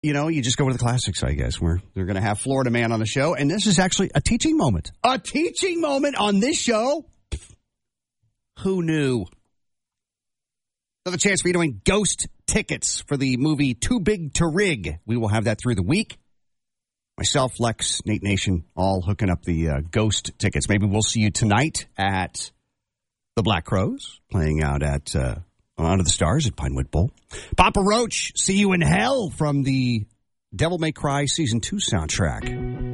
You just go with the classics, I guess. They're going to have Florida Man on the show, and this is actually a teaching moment. A teaching moment on this show? Who knew? Another chance for you to win ghost tickets for the movie Too Big to Rig. We will have that through the week. Myself, Lex, Nate Nation, all hooking up the ghost tickets. Maybe we'll see you tonight at the Black Crows, playing out at Under the Stars at Pinewood Bowl. Papa Roach, see you in hell from the Devil May Cry Season 2 soundtrack.